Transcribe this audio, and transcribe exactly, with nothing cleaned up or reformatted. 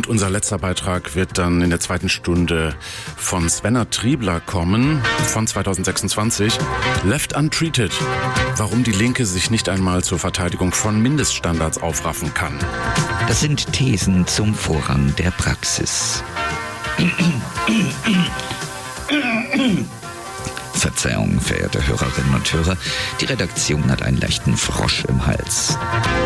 Und unser letzter Beitrag wird dann in der zweiten Stunde von Svenna Triebler kommen, von zweitausendsechsundzwanzig. Left Untreated. Warum die Linke sich nicht einmal zur Verteidigung von Mindeststandards aufraffen kann. Das sind Thesen zum Vorrang der Praxis. Verzeihung, verehrte Hörerinnen und Hörer, die Redaktion hat einen leichten Frosch im Hals.